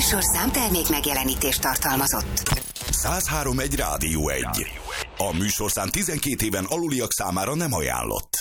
műsorszám termék megjelenítést tartalmazott. 103.1 Rádió 1. A műsorszám 12 éven aluliak számára nem ajánlott.